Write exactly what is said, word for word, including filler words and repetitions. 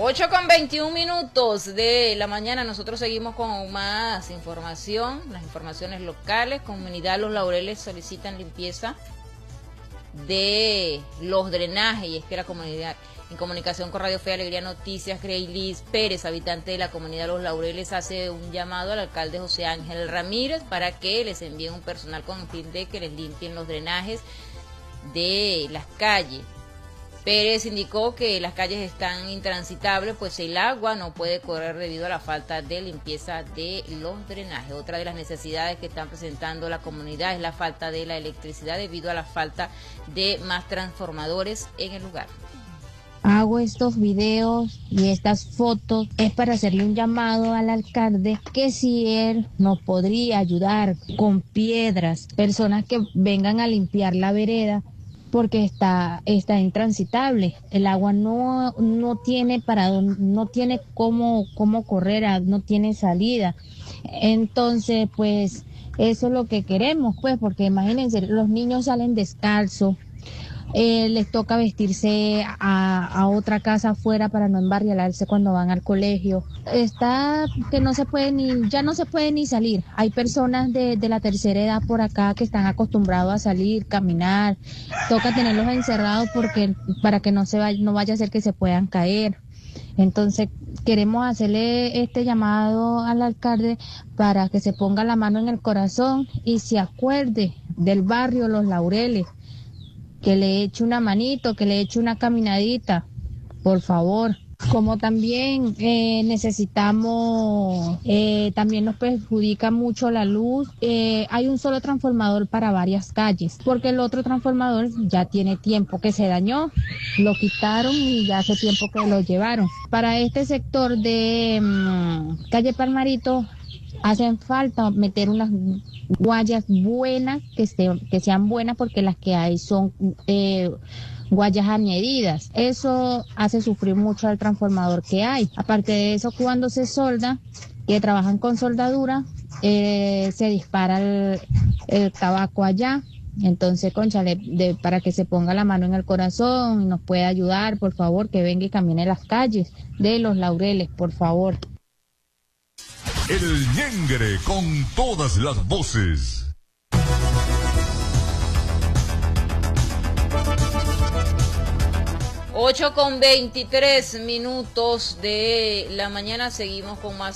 ocho con veintiún minutos de la mañana. Nosotros seguimos con más información, las informaciones locales. Comunidad Los Laureles solicitan limpieza de los drenajes, y es que la comunidad, en comunicación con Radio Fe y Alegría Noticias, Greylis Pérez, habitante de la comunidad Los Laureles, hace un llamado al alcalde José Ángel Ramírez para que les envíen un personal con el fin de que les limpien los drenajes de las calles. Pérez indicó que las calles están intransitables, pues el agua no puede correr debido a la falta de limpieza de los drenajes. Otra de las necesidades que están presentando la comunidad es la falta de la electricidad debido a la falta de más transformadores en el lugar. Hago estos videos y estas fotos es para hacerle un llamado al alcalde que si él nos podría ayudar con piedras, personas que vengan a limpiar la vereda, porque está está intransitable. El agua no no tiene para no tiene cómo cómo correr, no tiene salida. Entonces, pues eso es lo que queremos, pues, porque imagínense, los niños salen descalzos. Eh, les toca vestirse a, a otra casa afuera para no embarriarse cuando van al colegio. Está que no se puede ni, ya no se puede ni salir. Hay personas de, de la tercera edad por acá que están acostumbrados a salir, caminar. Toca tenerlos encerrados porque para que no se vaya, no vaya a ser que se puedan caer. Entonces queremos hacerle este llamado al alcalde para que se ponga la mano en el corazón y se acuerde del barrio Los Laureles, que le eche una manito, que le eche una caminadita, por favor. Como también eh, necesitamos, eh, también nos perjudica mucho la luz, eh, hay un solo transformador para varias calles, porque el otro transformador ya tiene tiempo que se dañó, lo quitaron y ya hace tiempo que lo llevaron. Para este sector de um, calle Palmarito, hacen falta meter unas guayas buenas, que, estén, que sean buenas, porque las que hay son eh, guayas añadidas. Eso hace sufrir mucho al transformador que hay. Aparte de eso, cuando se solda, que trabajan con soldadura, eh, se dispara el, el tabaco allá. Entonces, cónchale, de, para que se ponga la mano en el corazón y nos pueda ayudar, por favor, que venga y camine las calles de Los Laureles, por favor. El Ñengre con todas las voces. ocho con veintitrés minutos de la mañana, seguimos con más